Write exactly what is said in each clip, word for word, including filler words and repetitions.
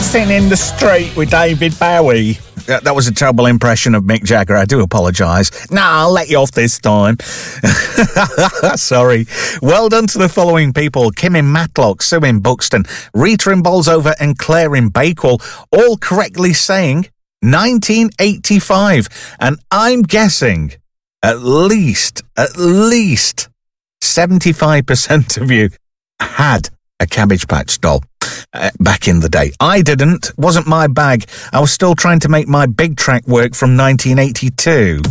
Dancing in the Street with David Bowie. That, that was a terrible impression of Mick Jagger. I do apologise. No, I'll let you off this time. Sorry. Well done to the following people. Kim in Matlock, Sue in Buxton, Rita in Bolsover and Claire in Bakewell, all correctly saying nineteen eighty-five. And I'm guessing at least, at least seventy-five percent of you had a Cabbage Patch doll. Uh, back in the day. I didn't. Wasn't my bag. I was still trying to make my big track work from nineteen eighty-two.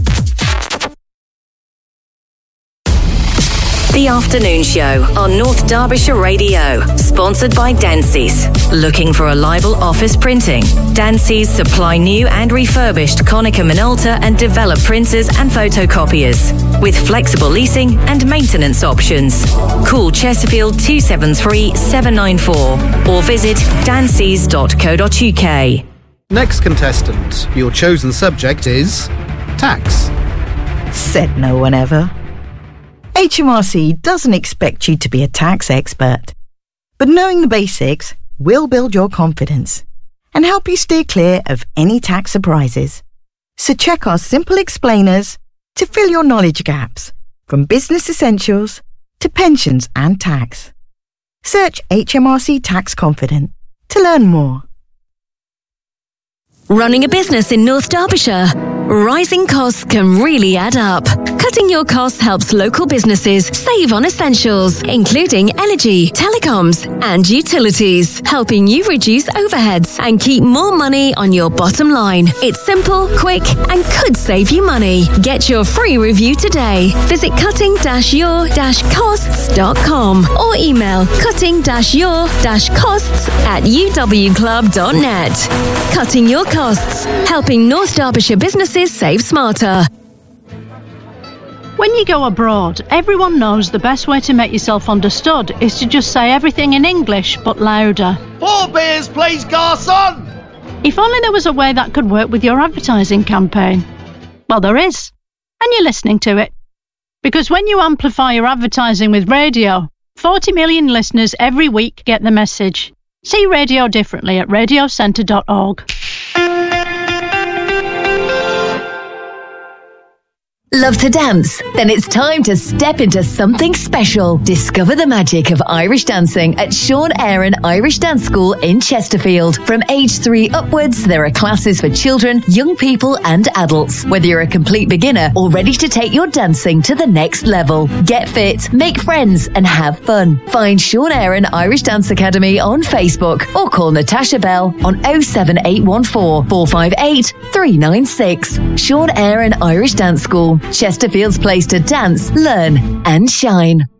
The Afternoon Show on North Derbyshire Radio, sponsored by Dempsey's. Looking for a libel office printing? Dempsey's supply new and refurbished Konica Minolta and Develop printers and photocopiers, with flexible leasing and maintenance options. Call Chesterfield two seven three, seven nine four or visit danceys dot co dot uk. Next contestant, your chosen subject is tax. Said no one ever. H M R C doesn't expect you to be a tax expert, but knowing the basics will build your confidence and help you steer clear of any tax surprises. So check our simple explainers to fill your knowledge gaps, from business essentials to pensions and tax. Search H M R C Tax Confident to learn more. Running a business in North Derbyshire? Rising costs can really add up. Cutting your costs helps local businesses save on essentials, including energy, telecoms, and utilities, helping you reduce overheads and keep more money on your bottom line. It's simple, quick, and could save you money. Get your free review today. Visit cutting your costs dot com or email cutting your costs at u w club dot net. Cutting your costs, helping North Derbyshire businesses save smarter. When you go abroad, everyone knows the best way to make yourself understood is to just say everything in English, but louder. Four beers, please, garçon! If only there was a way that could work with your advertising campaign. Well, there is. And you're listening to it. Because when you amplify your advertising with radio, forty million listeners every week get the message. See radio differently at radio centre dot org. Love to dance? Then it's time to step into something special. Discover the magic of Irish dancing at Sean Aaron Irish Dance School in Chesterfield. From age three upwards, there are classes for children, young people and adults. Whether you're a complete beginner or ready to take your dancing to the next level. Get fit, make friends and have fun. Find Sean Aaron Irish Dance Academy on Facebook or call Natasha Bell on oh seven eight one four, four five eight, three nine six. Sean Aaron Irish Dance School, Chesterfield's place to dance, learn and shine.